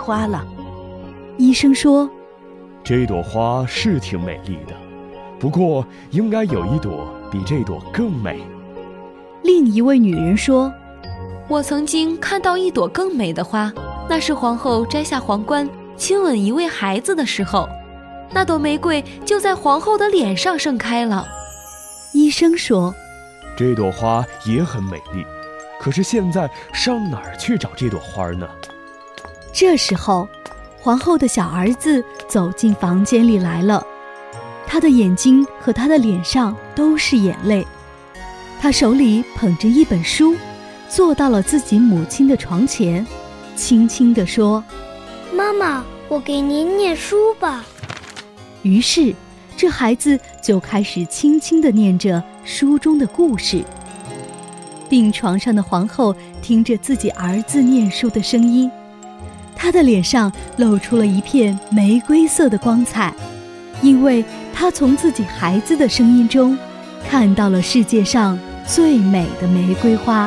花了。 医生说， 这朵花是挺美丽的，不过应该有一朵比这朵更美。 另一位女人说， 我曾经看到一朵更美的花，那是皇后摘下皇冠亲吻一位孩子的时候，那朵玫瑰就在皇后的脸上盛开了。 医生说， 这朵花也很美丽，可是现在上哪儿去找这朵花呢？ 这时候，皇后的小儿子走进房间里来了，他的眼睛和他的脸上都是眼泪，他手里捧着一本书，坐到了自己母亲的床前，轻轻地说， 妈妈，我给您念书吧。 于是这孩子就开始轻轻地念着书中的故事。病床上的皇后听着自己儿子念书的声音，她的脸上露出了一片玫瑰色的光彩，因为她从自己孩子的声音中看到了世界上最美的玫瑰花。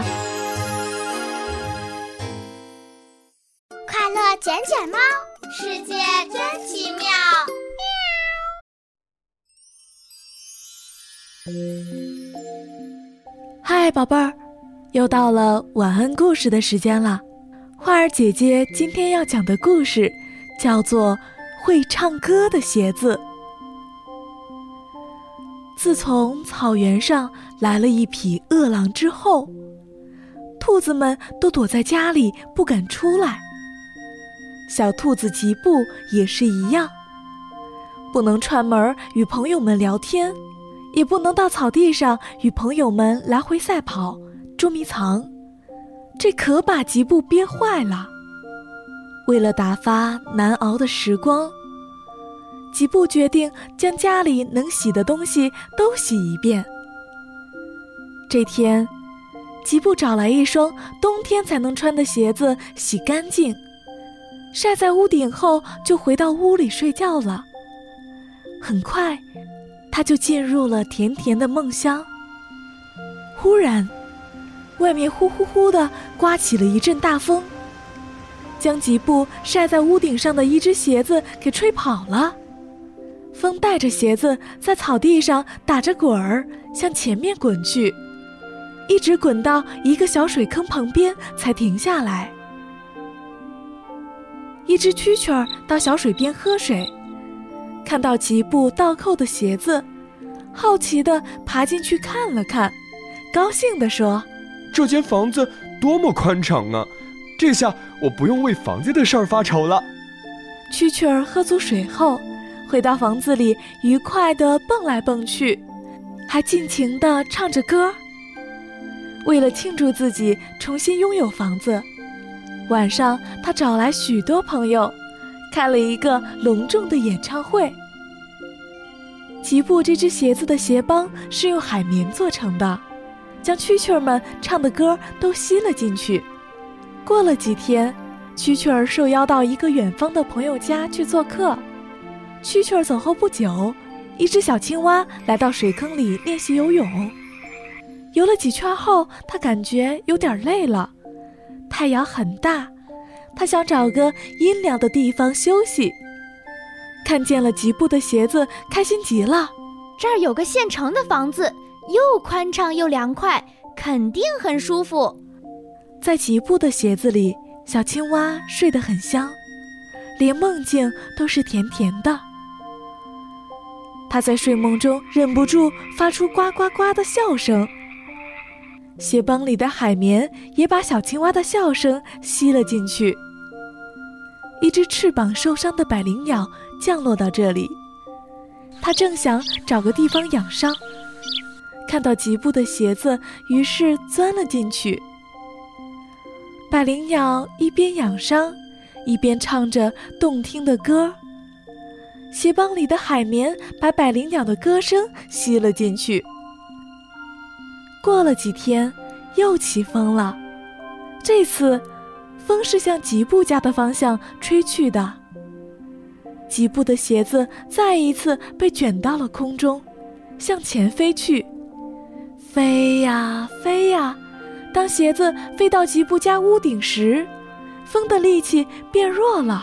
快乐捡捡猫，世界真奇妙。 嗨，宝贝儿，又到了晚安故事的时间了。花儿姐姐今天要讲的故事叫做《会唱歌的鞋子》。自从草原上来了一匹饿狼之后，兔子们都躲在家里不敢出来。小兔子吉布也是一样，不能串门与朋友们聊天，也不能到草地上与朋友们来回赛跑、捉迷藏，这可把吉布憋坏了。为了打发难熬的时光，吉布决定将家里能洗的东西都洗一遍。这天，吉布找来一双冬天才能穿的鞋子洗干净，晒在屋顶后就回到屋里睡觉了。很快他就进入了甜甜的梦乡。忽然外面呼呼呼地刮起了一阵大风，将吉布晒在屋顶上的一只鞋子给吹跑了。风带着鞋子在草地上打着滚儿，向前面滚去，一直滚到一个小水坑旁边才停下来。一只蛐蛐儿到小水边喝水，看到吉布倒扣的鞋子，好奇地爬进去看了看，高兴地说， 这间房子多么宽敞啊，这下我不用为房子的事儿发愁了。 蛐蛐儿喝足水后，回到房子里愉快地蹦来蹦去，还尽情地唱着歌。为了庆祝自己重新拥有房子，晚上他找来许多朋友，开了一个隆重的演唱会。吉布这只鞋子的鞋帮是用海绵做成的，将蛐蛐儿们唱的歌都吸了进去。过了几天，蛐蛐儿受邀到一个远方的朋友家去做客。蛐蛐儿走后不久，一只小青蛙来到水坑里练习游泳。游了几圈后，它感觉有点累了。太阳很大，它想找个阴凉的地方休息。看见了吉布的鞋子，开心极了。 这儿有个现成的房子，又宽敞又凉快，肯定很舒服。 在吉布的鞋子里，小青蛙睡得很香，连梦境都是甜甜的。它在睡梦中忍不住发出呱呱呱的笑声，鞋帮里的海绵也把小青蛙的笑声吸了进去。一只翅膀受伤的百灵鸟降落到这里，它正想找个地方养伤，看到吉布的鞋子，于是钻了进去。百灵鸟一边养伤，一边唱着动听的歌。鞋帮里的海绵把百灵鸟的歌声吸了进去。过了几天，又起风了，这次风是向吉布家的方向吹去的。吉布的鞋子再一次被卷到了空中，向前飞去。飞呀飞呀，当鞋子飞到吉布家屋顶时，风的力气变弱了。